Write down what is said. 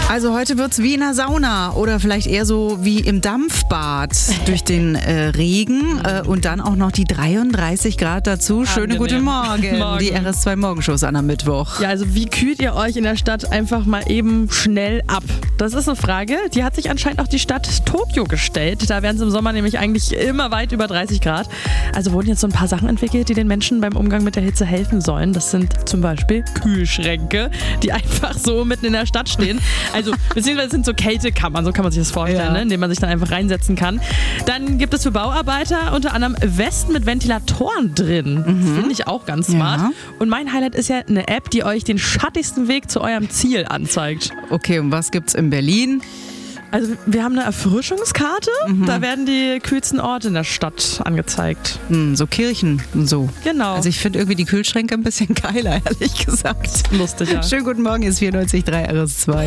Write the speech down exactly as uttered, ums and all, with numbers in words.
Also heute wird's wie in der Sauna oder vielleicht eher so wie im Dampfbad durch den äh, Regen äh, und dann auch noch die dreiunddreißig Grad dazu. Schönen Angenehm. guten Morgen. Morgen. Die R S zwei Morgenshows an am Mittwoch. Ja, also wie kühlt ihr euch in der Stadt einfach mal eben schnell ab? Das ist eine Frage, die hat sich anscheinend auch die Stadt Tokio gestellt. Da werden es im Sommer nämlich eigentlich immer weit über dreißig Grad. Also wurden jetzt so ein paar Sachen entwickelt, die den Menschen beim Umgang mit der Hitze helfen sollen. Das sind zum Beispiel Kühlschränke, die einfach so mitten in der Stadt stehen. Also, beziehungsweise sind so Kältekammern, so kann man sich das vorstellen, Ja. ne? In denen man sich dann einfach reinsetzen kann. Dann gibt es für Bauarbeiter unter anderem Westen mit Ventilatoren drin. Das finde ich auch ganz smart. Ja. Und mein Highlight ist ja eine App, die euch den schattigsten Weg zu eurem Ziel anzeigt. Okay, und was gibt's in Berlin? Also wir haben eine Erfrischungskarte, da werden die kühlsten Orte in der Stadt angezeigt. Hm, so Kirchen und so. Genau. Also ich finde irgendwie die Kühlschränke ein bisschen geiler, ehrlich gesagt. Lustig, ja. Schönen guten Morgen, ist vierundneunzig Komma drei R S zwei.